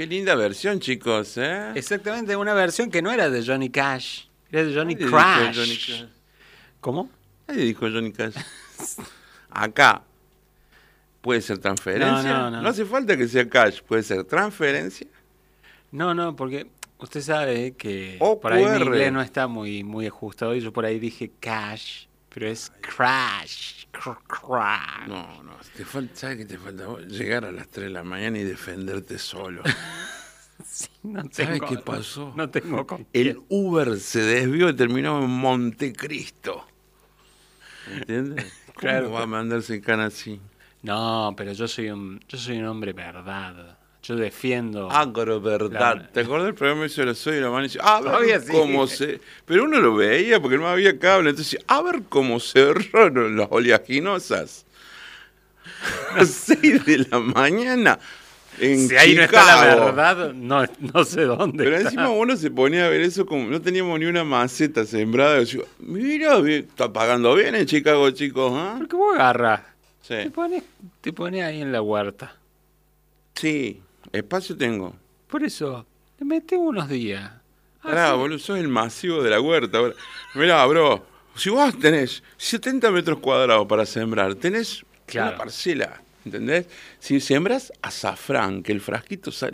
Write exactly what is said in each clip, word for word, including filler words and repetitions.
Qué linda versión, chicos, ¿eh? Exactamente, una versión que no era de Johnny Cash, era de Johnny Nadie Crash. dijo Johnny Cash. ¿Cómo? Nadie dijo Johnny Cash. Acá puede ser transferencia. No, no, no. No hace falta que sea cash, puede ser transferencia. No, no, porque usted sabe que O por ahí mi Q R. inglés no está muy, muy ajustado y yo por ahí dije cash, pero es crash. Cr- crash. No, no, te falta, ¿sabes qué te falta? Vos llegar a las tres de la mañana y defenderte solo. Sí, no ¿Sabes tengo- qué pasó? No, no tengo con El quién. Uber se desvió y terminó en Montecristo. ¿Entiendes? ¿Cómo Claro, va a pero- mandarse en cana así? No, pero yo soy un, yo soy un hombre verdad. Yo defiendo. Agro verdad. La- ¿Te acordás del programa ese de las ocho de la mañana? Y decía, a ver Todavía sí. cómo se... Pero uno lo veía porque no había cable. Entonces, a ver cómo cerraron las oleaginosas. A las seis de la mañana en Si ahí no está la Chicago. verdad, no, no sé dónde Pero está. encima uno se ponía a ver eso como... No teníamos ni una maceta sembrada. Y decía, mira, bien, está pagando bien en Chicago, chicos. ¿Ah? Porque vos agarras, Sí. te pones, te pones ahí en la huerta. Sí, espacio tengo. Por eso, te metes unos días. Pará, Así. boludo, sos el masivo de la huerta. Ahora. Mirá, bro, si vos tenés setenta metros cuadrados para sembrar, tenés Claro. una parcela, ¿entendés? Si sembras azafrán, que el frasquito sale...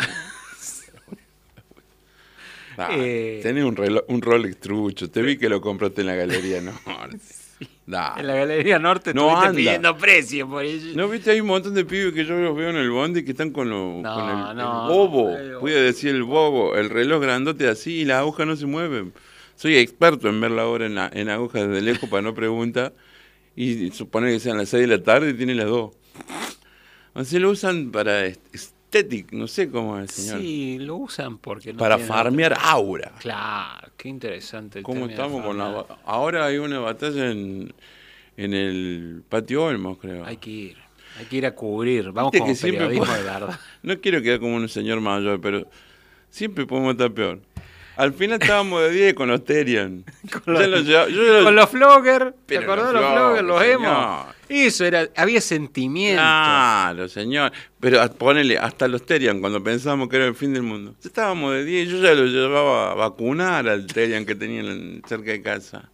Ah, Eh. Tenés un, reloj, un Rolex trucho, te vi que lo compraste en la galería, no. Dale. En la Galería Norte No estuviste anda. pidiendo precio por eso. ¿No viste? Hay un montón de pibes que yo los veo en el bondi que están con, lo, No, con el, no, el bobo. no, eh, Voy a decir el bobo, el reloj grandote así y las agujas no se mueven. Soy experto en ver la hora en, la, en agujas desde lejos para no preguntar. Y suponer que sean las seis de la tarde y tiene las dos. O sea, lo usan para estética, no sé cómo es, señor. Sí, lo usan porque no para tienen farmear otra- aura. Claro, qué interesante. el ¿Cómo término de estamos con la... farmear. ba- Ahora hay una batalla en, en el patio Olmos, creo. Hay que ir, hay que ir a cubrir. Vamos Viste como que siempre periodismo po- de verdad. No quiero quedar como un señor mayor, pero siempre podemos estar peor. Al final estábamos de diez con los Terian. Con Ya los- los lleva- yo ya los- Con los floggers, ¿te Pero acordás de los los floggers? Los floggers, hemos. señor. Eso era, había sentimiento. Claro, señor. Pero a- ponele, hasta los Terian, cuando pensábamos que era el fin del mundo. Ya estábamos de diez, yo ya lo llevaba a vacunar al Terian que tenían en- cerca de casa.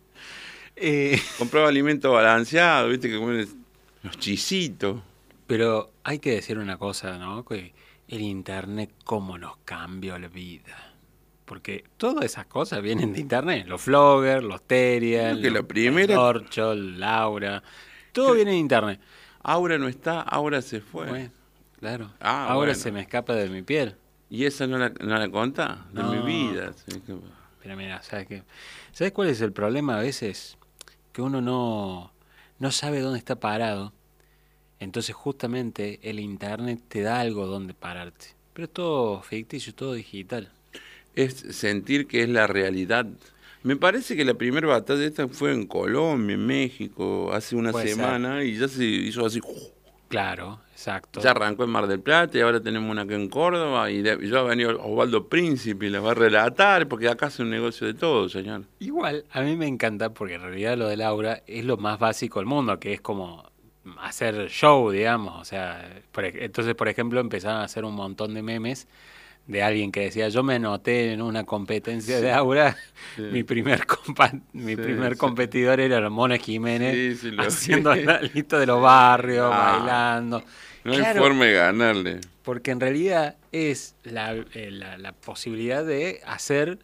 Eh, Compraba alimento balanceado, viste que comen los chisitos. pero hay que decir una cosa, ¿no? Que el internet cómo nos cambió la vida. Porque todas esas cosas vienen de internet. Los floggers, los Terian, Creo que la los primera- Orcho, Laura. Todo Creo- viene de internet. Aura no está, Aura se fue. Bueno, claro. Ah, Ahora bueno. se me escapa de mi piel. ¿Y esa no la, no la conta? De No. mi vida. Sí, que- Pero mira, ¿sabes qué? ¿Sabes cuál es el problema a veces? Que uno no, no sabe dónde está parado. Entonces justamente el internet te da algo donde pararte. Pero es todo ficticio, todo digital. Es sentir que es la realidad. Me parece que la primera batalla esta fue en Colombia, en México, hace una Puede ser. semana y ya se hizo así. Claro, exacto. Ya arrancó en Mar del Plata y ahora tenemos una acá en Córdoba y, de, y ya va a venir Osvaldo Príncipe y la va a relatar porque acá es un negocio de todo, señor. Igual, a mí me encanta porque en realidad lo de Laura es lo más básico del mundo, que es como hacer show, digamos. O sea, por ej- entonces, por ejemplo, empezaron a hacer un montón de memes de alguien que decía, yo me anoté en una competencia de Aura, Sí. mi primer compa- mi Sí, primer sí. competidor era la Mona Jiménez, Sí, sí, lo haciendo vi. la lista de los barrios, Ah, bailando. No Claro, hay forma de ganarle. porque en realidad es la, eh, la, la posibilidad de hacer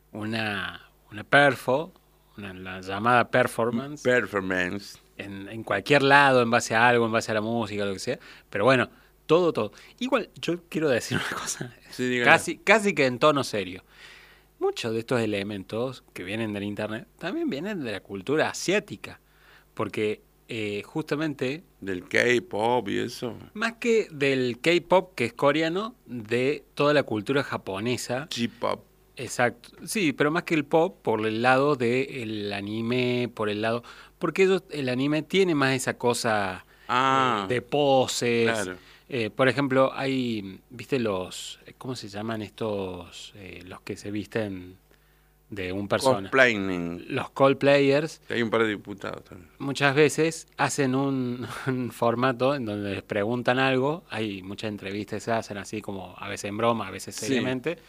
una, una perfo, una, la llamada performance, Performance. en, en cualquier lado, en base a algo, en base a la música, lo que sea. Pero bueno, todo, todo. Igual, yo quiero decir una cosa, Sí, dígale. casi, casi que en tono serio. Muchos de estos elementos que vienen del internet también vienen de la cultura asiática. Porque eh, justamente, Del K-pop y eso. más que del K-pop, que es coreano, de toda la cultura japonesa. J-pop. Exacto. Sí, pero más que el pop, por el lado del anime, por el lado... Porque ellos, el anime tiene más esa cosa Ah, eh, de poses. claro. Eh, por ejemplo, hay, ¿viste los, cómo se llaman estos, eh, los que se visten de un persona. Cosplaying. Los cosplayers, Hay un par de diputados también. muchas veces hacen un, un formato en donde les preguntan algo, hay muchas entrevistas que se hacen así como a veces en broma, a veces Sí. seriamente,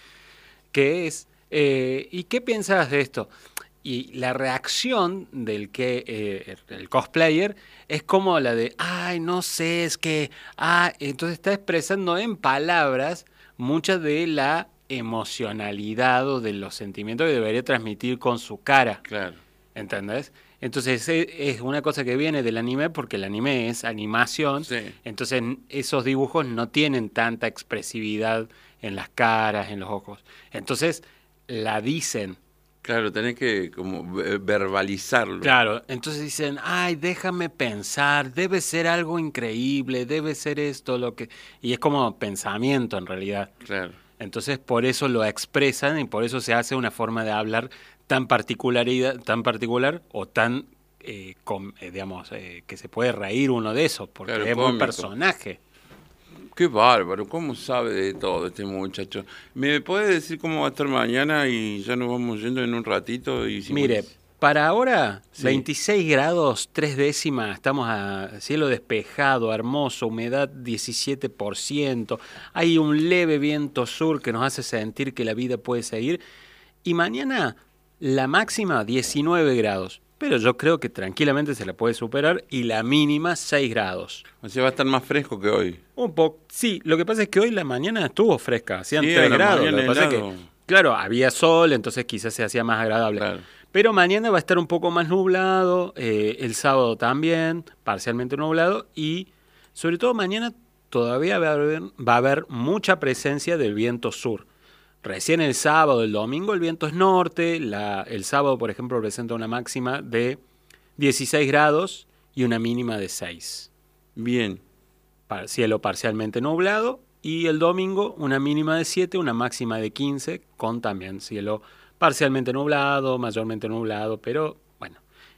que es, eh, ¿y qué piensas de esto? Y la reacción del que eh, el cosplayer es como la de, ay, no sé, es que, ah, entonces está expresando en palabras mucha de la emocionalidad o de los sentimientos que debería transmitir con su cara. Claro. ¿Entendés? Entonces e- es una cosa que viene del anime porque el anime es animación, Sí. entonces n- esos dibujos no tienen tanta expresividad en las caras, en los ojos. Entonces la dicen, Claro, tenés que como ve- verbalizarlo. claro, entonces dicen, ay, déjame pensar, debe ser algo increíble, debe ser esto, lo que... Y es como pensamiento en realidad. Claro. Entonces por eso lo expresan y por eso se hace una forma de hablar tan particularidad, tan particular o tan, eh, com- eh, digamos, eh, que se puede reír uno de eso, porque Claro, es un cómico. personaje. Qué bárbaro, ¿cómo sabe de todo este muchacho? ¿Me puede decir cómo va a estar mañana y ya nos vamos yendo en un ratito? Y si Mire, vos- para ahora, Sí. veintiséis grados, tres décimas, estamos a cielo despejado, hermoso, humedad diecisiete por ciento, hay un leve viento sur que nos hace sentir que la vida puede seguir, y mañana la máxima diecinueve grados, pero yo creo que tranquilamente se la puede superar, y la mínima seis grados. O sea, va a estar más fresco que hoy. Un poco, sí, lo que pasa es que hoy la mañana estuvo fresca, hacían Sí, a tres la grados, lo mañana que pasa es helado. que, claro, había sol, entonces quizás se hacía más agradable. Claro. Pero mañana va a estar un poco más nublado, eh, el sábado también, parcialmente nublado, y sobre todo mañana todavía va a haber, va a haber mucha presencia del viento sur. Recién el sábado, el domingo, el viento es norte, la, el sábado, por ejemplo, presenta una máxima de dieciséis grados y una mínima de seis. Bien. Par- cielo parcialmente nublado, y el domingo una mínima de siete, una máxima de quince, con también cielo parcialmente nublado, mayormente nublado, pero bueno,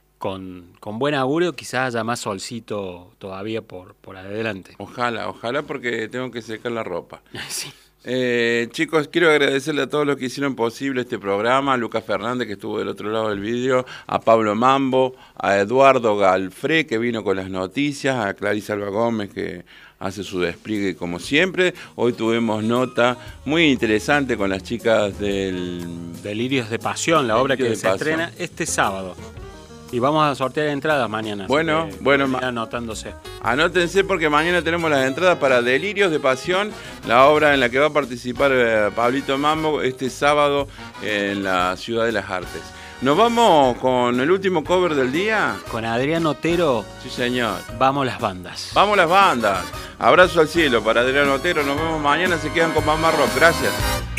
con, con buen augurio, quizás haya más solcito todavía por, por adelante. Ojalá, ojalá porque tengo que secar la ropa. Sí. Eh, chicos, quiero agradecerle a todos los que hicieron posible este programa, a Lucas Fernández que estuvo del otro lado del vidrio, a Pablo Mambo, a Eduardo Galfré que vino con las noticias, a Clarisa Alba Gómez que hace su despliegue como siempre. Hoy tuvimos nota muy interesante con las chicas del... Delirios de Pasión, la obra que Delirios se de Pasión. estrena este sábado. Y vamos a sortear entradas mañana. así Bueno, que bueno, vayan ma- anotándose. Anótense porque mañana tenemos las entradas para Delirios de Pasión, la obra en la que va a participar eh, Pablito Mambo este sábado en la Ciudad de las Artes. Nos vamos con el último cover del día. Con Adrián Otero, Sí, señor. vamos las bandas. Vamos las bandas. Abrazo al cielo para Adrián Otero. Nos vemos mañana. Se quedan con Mamá Rock. Gracias.